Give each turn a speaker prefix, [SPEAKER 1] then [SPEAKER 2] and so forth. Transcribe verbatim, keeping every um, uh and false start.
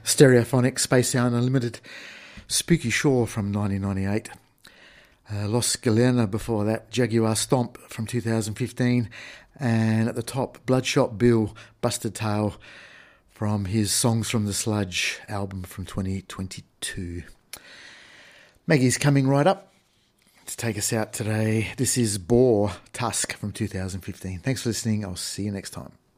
[SPEAKER 1] Stereophonic, Space Sound Unlimited, Spooky Shore from nineteen ninety-eight, uh, Los Galena before that, Jaguar Stomp from two thousand fifteen, and at the top, Bloodshot Bill, Busted Tail from his Songs from the Sludge album from twenty twenty-two. Maggie's coming right up to take us out today. This is Boar Tusk from two thousand fifteen. Thanks for listening. I'll see you next time.